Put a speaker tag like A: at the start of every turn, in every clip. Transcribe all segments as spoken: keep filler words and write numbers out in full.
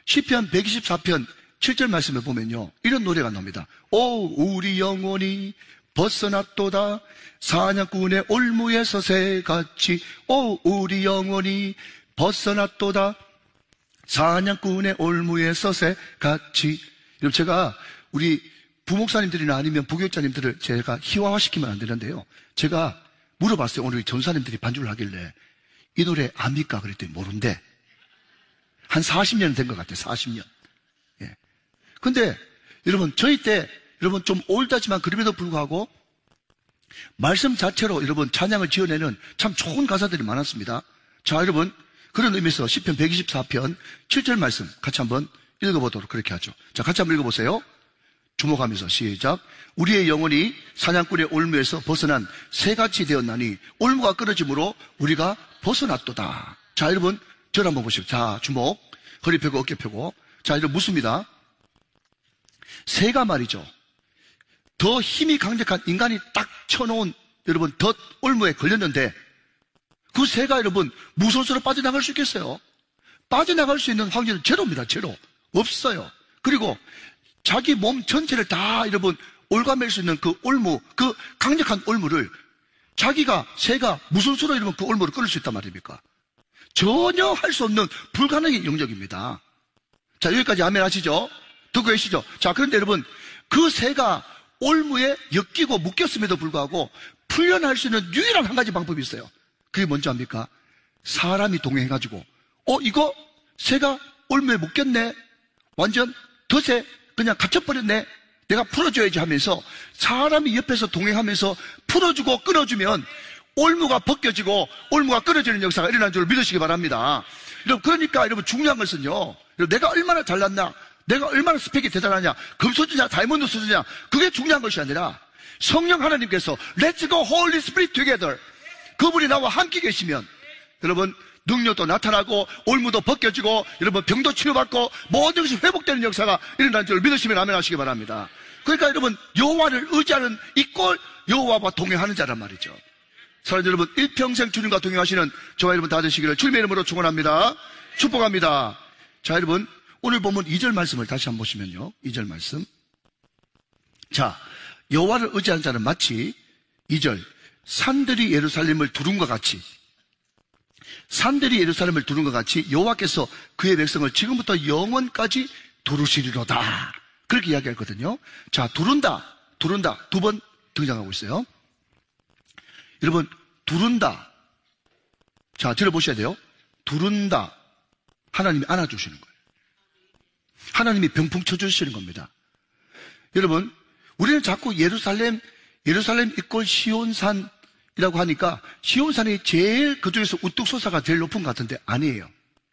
A: 시편 백이십사 편 칠 절 말씀에 보면요, 이런 노래가 나옵니다. 오 우리 영혼이 벗어났도다 사냥꾼의 올무에서 새같이. 오 우리 영혼이 벗어났도다 사냥꾼의 올무에서 새같이. 여러분, 제가 우리 부목사님들이나 아니면 부교육자님들을 제가 희화화시키면 안 되는데요, 제가 물어봤어요. 오늘 전사님들이 반주를 하길래 이 노래 압니까? 그랬더니 모른대. 한 사십 년 된 것 같아요. 사십 년. 예. 근데 여러분, 저희 때 여러분 좀 올드하지만 그럼에도 불구하고 말씀 자체로 여러분 찬양을 지어내는 참 좋은 가사들이 많았습니다. 자, 여러분, 그런 의미에서 시편 백이십사 편 칠 절 말씀 같이 한번 읽어보도록 그렇게 하죠. 자, 같이 한번 읽어보세요. 주목하면서 시작. 우리의 영혼이 사냥꾼의 올무에서 벗어난 새같이 되었나니 올무가 끊어짐으로 우리가 벗어났도다. 자, 여러분, 저를 한번 보십시오. 자, 주목. 허리 펴고 어깨 펴고. 자, 여러분, 묻습니다. 새가 말이죠, 더 힘이 강력한 인간이 딱 쳐놓은 여러분 덫 올무에 걸렸는데 그 새가 여러분 무선수로 빠져나갈 수 있겠어요? 빠져나갈 수 있는 확률은 제로입니다. 제로. 없어요. 그리고 자기 몸 전체를 다 여러분 올가맬 수 있는 그 올무, 그 강력한 올무를 자기가, 새가 무선수로 여러분 그 올무를 끊을 수 있단 말입니까? 전혀 할 수 없는 불가능의 영역입니다. 자, 여기까지 아멘 하시죠? 듣고 계시죠? 자, 그런데 여러분, 그 새가 올무에 엮이고 묶였음에도 불구하고 풀려날 수 있는 유일한 한 가지 방법이 있어요. 그게 뭔지 압니까? 사람이 동행해가지고, 어, 이거 새가 올무에 묶였네? 완전 덫에 그냥 갇혀버렸네? 내가 풀어줘야지 하면서 사람이 옆에서 동행하면서 풀어주고 끊어주면 올무가 벗겨지고 올무가 끊어지는 역사가 일어난 줄 믿으시기 바랍니다. 여러분, 그러니까 여러분 중요한 것은요, 여러분, 내가 얼마나 잘났나, 내가 얼마나 스펙이 대단하냐, 금수저냐 다이아몬드 수저냐, 그게 중요한 것이 아니라 성령 하나님께서 Let's go Holy Spirit together, 그분이 나와 함께 계시면 여러분 능력도 나타나고 올무도 벗겨지고 여러분 병도 치유받고 모든 것이 회복되는 역사가 일어난 줄 믿으시면 아멘 하시기 바랍니다. 그러니까 여러분 여호와를 의지하는 이 꼴 여호와와 동행하는 자란 말이죠. 사랑하는 여러분, 일평생 주님과 동행하시는 저와 여러분 다 되시기를 주님의 이름으로 축원합니다. 축복합니다. 자, 여러분, 오늘 보면 이 절 말씀을 다시 한번 보시면요, 이 절 말씀. 자, 여호와를 의지하는 자는 마치 이 절 산들이 예루살렘을 두른 것 같이, 산들이 예루살렘을 두른 것 같이 여호와께서 그의 백성을 지금부터 영원까지 두르시리로다, 그렇게 이야기했거든요. 자, 두른다, 두른다 두 번 등장하고 있어요. 여러분, 두른다. 자, 들어보셔야 돼요. 두른다. 하나님이 안아주시는 거예요. 하나님이 병풍 쳐주시는 겁니다. 여러분, 우리는 자꾸 예루살렘, 예루살렘 이꼴 시온산이라고 하니까 시온산이 제일 그중에서 우뚝 솟아가 제일 높은 것 같은데 아니에요.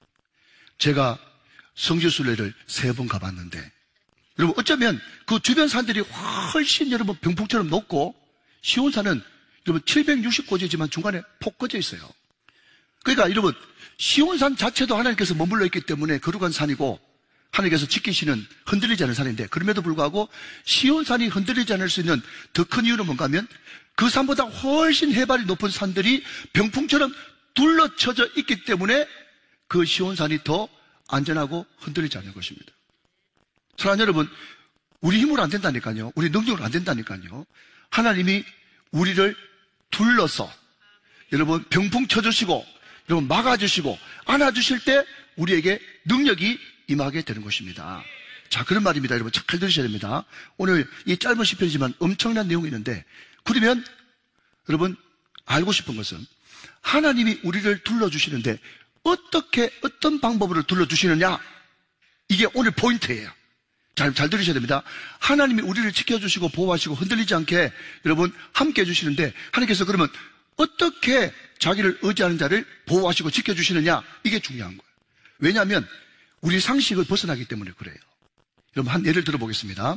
A: 제가 성지순례를 세 번 가봤는데 여러분, 어쩌면 그 주변 산들이 훨씬 여러분 병풍처럼 높고 시온산은 여러분 칠백육십 고지지만 중간에 폭 꺼져 있어요. 그러니까 여러분 시온산 자체도 하나님께서 머물러 있기 때문에 거룩한 산이고 하나님께서 지키시는 흔들리지 않은 산인데, 그럼에도 불구하고 시온산이 흔들리지 않을 수 있는 더 큰 이유는 뭔가 하면 그 산보다 훨씬 해발이 높은 산들이 병풍처럼 둘러쳐져 있기 때문에 그 시온산이 더 안전하고 흔들리지 않는 것입니다. 사랑하는 여러분, 우리 힘으로 안 된다니까요. 우리 능력으로 안 된다니까요. 하나님이 우리를 둘러서 여러분 병풍 쳐주시고 여러분 막아주시고 안아주실 때 우리에게 능력이 임하게 되는 것입니다. 자, 그런 말입니다. 여러분 잘 들으셔야 됩니다. 오늘 이 짧은 시편이지만 엄청난 내용이 있는데, 그러면 여러분 알고 싶은 것은 하나님이 우리를 둘러주시는데 어떻게 어떤 방법으로 둘러주시느냐, 이게 오늘 포인트예요. 잘, 잘 들으셔야 됩니다. 하나님이 우리를 지켜주시고 보호하시고 흔들리지 않게 여러분 함께 해주시는데, 하나님께서 그러면 어떻게 자기를 의지하는 자를 보호하시고 지켜주시느냐, 이게 중요한 거예요. 왜냐하면 우리 상식을 벗어나기 때문에 그래요. 여러분 한 예를 들어보겠습니다.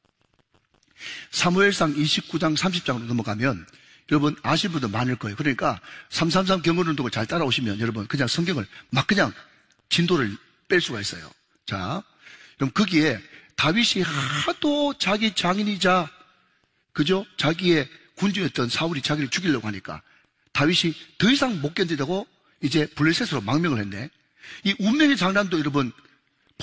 A: 사무엘상 이십구 장 삼십 장으로 넘어가면 여러분 아실 분도 많을 거예요. 그러니까 삼삼삼 경건운동을 잘 따라오시면 여러분 그냥 성경을 막 그냥 진도를 뺄 수가 있어요. 자, 그럼 거기에 다윗이 하도 자기 장인이자 그죠? 자기의 군주였던 사울이 자기를 죽이려고 하니까 다윗이 더 이상 못 견디다고 이제 블레셋으로 망명을 했네. 이 운명의 장난도 여러분